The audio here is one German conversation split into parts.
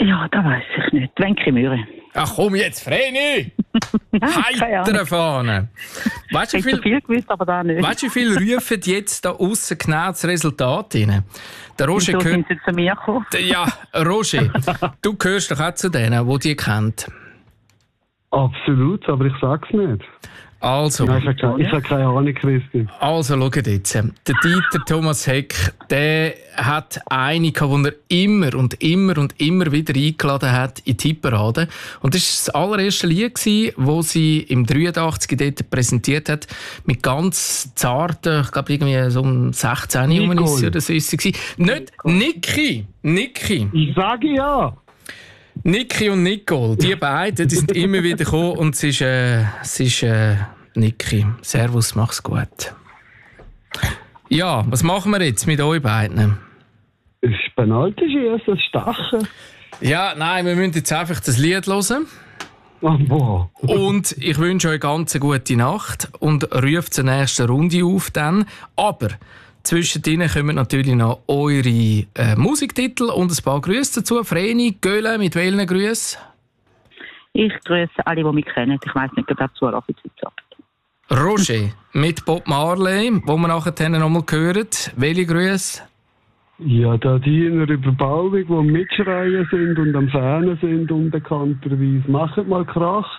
Ja, das weiss ich nicht. Wenke Möhre. Ach komm jetzt, Vreni! Heitere Fahne! Weißt du, viel gewusst, aber da nicht. Weißt du, wie viele rufen jetzt da aussen genau das Resultat rein? Der Roger so sind sie zu mir gekommen. Ja, Roger, du gehörst doch auch zu denen, die kennt. Absolut, aber ich sag's nicht. Also, Nein, ich habe keine Ahnung, Christian. Also, schaut jetzt. Der Dieter Thomas Heck, der hat eine, die er immer und immer und immer wieder eingeladen hat in die Hitparade. Und das war das allererste Lied, das sie im 83 dort präsentiert hat, mit ganz zarten, ich glaube irgendwie so um 16 Jahren oder so ist sie. Nicht Niki. Ich sage ja. Niki und Nicole, die beiden, die sind immer wieder gekommen und es ist Niki. Servus, mach's gut. Ja, was machen wir jetzt mit euch beiden? Es ist Penalty-Schiessen, das Stachen. Ja, nein, wir müssen jetzt einfach das Lied hören. Oh, wow. Und ich wünsche euch ganz eine gute Nacht und rufe zur nächsten Runde auf dann. Aber zwischendrin kommen natürlich noch eure Musiktitel und ein paar Grüße dazu. Vreni, Göhle, mit welchen Grüßen? Ich grüße alle, die mich kennen. Ich weiss nicht, ob er zuläuft heute Abend. Roger, mit Bob Marley, wo wir nachher noch mal hören. Welche Grüße? Ja, da die in der Überbauung, die am Mitschreien sind und am Fähnen sind, unbekannterweise. Macht mal Krach.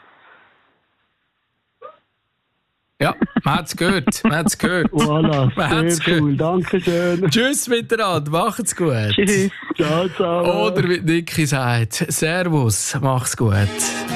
Ja, man hat es gehört. Voilà, sehr cool. Dankeschön. Tschüss miteinander, macht's gut. Tschüss. Ciao, ciao. Oder wie Niki sagt, Servus, mach's gut.